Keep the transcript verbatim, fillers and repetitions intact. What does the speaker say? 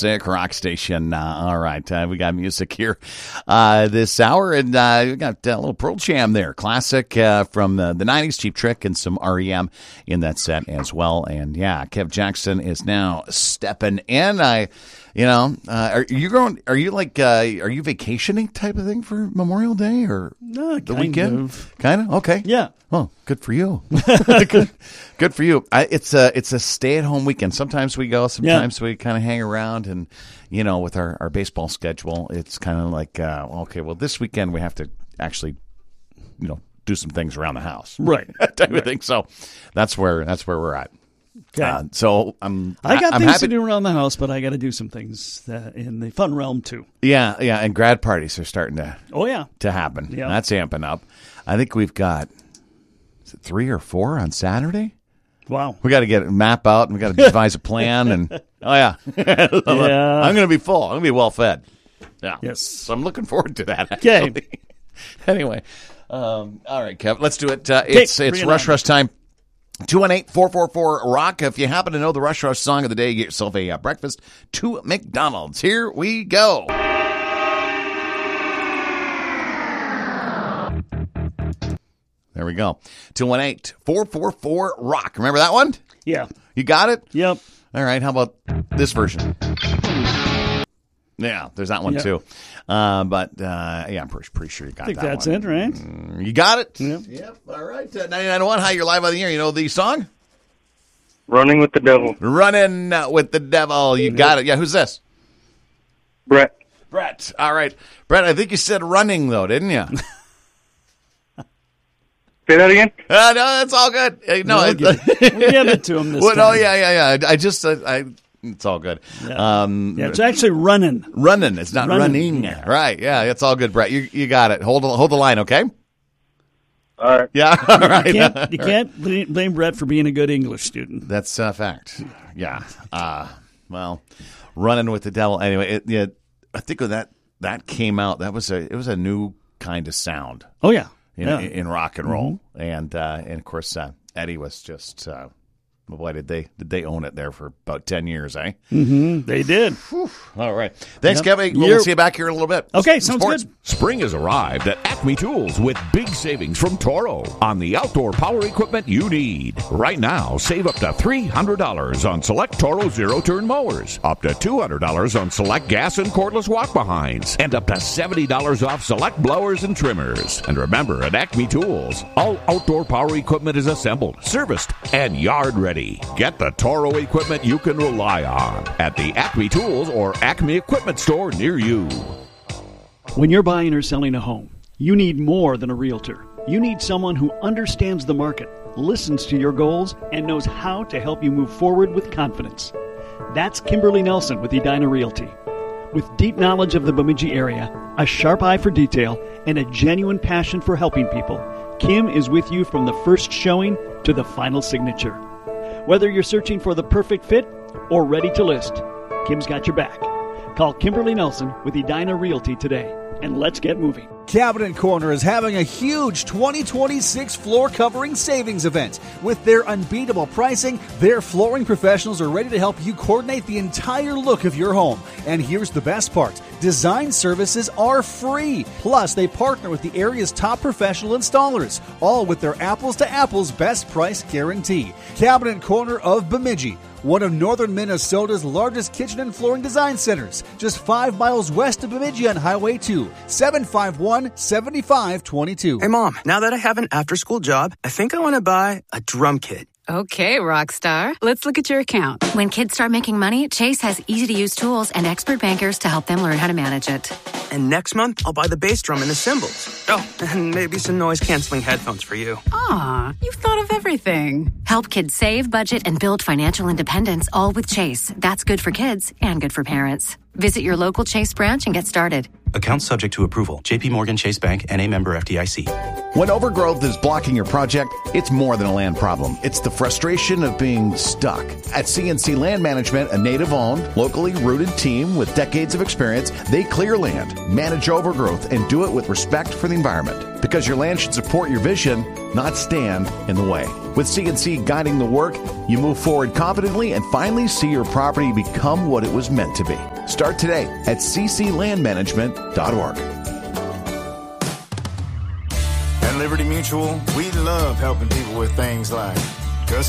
classic rock station. Uh, all right, uh, we got music here uh, this hour, and uh, we got a little Pearl Jam there. Classic uh, from the, the nineties, Cheap Trick, and some R E M in that set as well. And yeah, Kev Jackson is now stepping in. I, you know, uh, are you going? Are you like? Uh, are you vacationing type of thing for Memorial Day or no, the kind weekend? Of. Kind of. Okay. Yeah. Oh, good for you. good, good for you. I, it's a it's a stay at home weekend. Sometimes we go. Sometimes yeah. we kind of hang around, and you know, with our, our baseball schedule, it's kind of like uh, okay, well, this weekend we have to actually, you know, do some things around the house, right? type right. of thing. So that's where that's where we're at. Okay. Uh, so I'm. I got I'm things happy. to do around the house, but I got to do some things that in the fun realm too. Yeah, yeah, and grad parties are starting to. Oh yeah, to happen. Yeah, that's amping up. I think we've got is it three or four on Saturday. Wow, we got to get a map out and we got to devise a plan. And oh yeah, yeah. I'm going to be full. I'm going to be well fed. Yeah, yes. So I'm looking forward to that. Okay. Anyway, um, all right, Kev, let's do it. Uh, it's it's Rush Rush time. two one eight, four four four, rock. If you happen to know the Rush Rush song of the day, get yourself a uh, breakfast to McDonald's. Here we go. There we go. two one eight, four four four, rock. Remember that one? Yeah. You got it? Yep. All right. How about this version? Yeah, there's that one yep. too. Uh, but uh, yeah, I'm pretty, pretty sure you got I think that that's one. it, right? Mm, you got it? Yep. Yep. All right. Uh, ninety-nine point one, hi, you're live on the air. You know the song? Running with the Devil. Running with the Devil. You got it. Yeah, who's this? Brett. Brett. All right. Brett, I think you said running, though, didn't you? Say that again? Uh, no, that's all good. Uh, no, we'll, it, give it, we'll give it to him this well, time. No, yeah, yeah, yeah. I just, uh, I, it's all good. Yeah. Um, yeah, it's actually running. Running. It's not running. running. Yeah. Right. Yeah, it's all good, Brett. You you got it. Hold hold the line, okay? All right. Yeah. All right. You can't, you can't blame, blame Brett for being a good English student. That's a fact. Yeah. Uh, well, running with the devil. Anyway, it, yeah, I think when that that came out, that was a it was a new kind of sound. Oh yeah. In, yeah. in rock and roll, mm-hmm. and uh, and of course uh, Eddie was just uh, boy did they did they own it there for about ten years, eh? Mm-hmm. They did. Whew. All right, thanks, yep. Kevin. We'll You're... see you back here in a little bit. Okay, sounds Sports. good. Spring has arrived at Acme Tools with big savings from Toro on the outdoor power equipment you need. Right now, save up to three hundred dollars on select Toro zero-turn mowers, up to two hundred dollars on select gas and cordless walk-behinds, and up to seventy dollars off select blowers and trimmers. And remember, at Acme Tools, all outdoor power equipment is assembled, serviced, and yard ready. Get the Toro equipment you can rely on at the Acme Tools or Acme Equipment store near you. When you're buying or selling a home, you need more than a realtor. You need someone who understands the market, listens to your goals, and knows how to help you move forward with confidence. That's Kimberly Nelson with Edina Realty. With deep knowledge of the Bemidji area, a sharp eye for detail, and a genuine passion for helping people, Kim is with you from the first showing to the final signature. Whether you're searching for the perfect fit or ready to list, Kim's got your back. Call Kimberly Nelson with Edina Realty today, and let's get moving. Cabinet Corner is having a huge twenty twenty-six floor covering savings event. With their unbeatable pricing, their flooring professionals are ready to help you coordinate the entire look of your home. And here's the best part. Design services are free. Plus, they partner with the area's top professional installers, all with their apples-to-apples best price guarantee. Cabinet Corner of Bemidji, one of northern Minnesota's largest kitchen and flooring design centers, just five miles west of Bemidji on Highway two, seven five one, seven five two two. Hey, Mom, now that I have an after-school job, I think I want to buy a drum kit. Okay, Rockstar. Let's look at your account. When kids start making money, Chase has easy-to-use tools and expert bankers to help them learn how to manage it. And next month, I'll buy the bass drum and the cymbals. Oh, and maybe some noise-canceling headphones for you. Aw, you've thought of everything. Help kids save, budget, and build financial independence, all with Chase. That's good for kids and good for parents. Visit your local Chase branch and get started. Account subject to approval. J P Morgan Chase Bank, N A member F D I C. When overgrowth is blocking your project, it's more than a land problem. It's the frustration of being stuck. At C N C Land Management, a native-owned, locally rooted team with decades of experience, they clear land, manage overgrowth, and do it with respect for the environment. Because your land should support your vision, not stand in the way. With C and C guiding the work, you move forward confidently and finally see your property become what it was meant to be. Start today at c c land management dot org. At Liberty Mutual, we love helping people with things like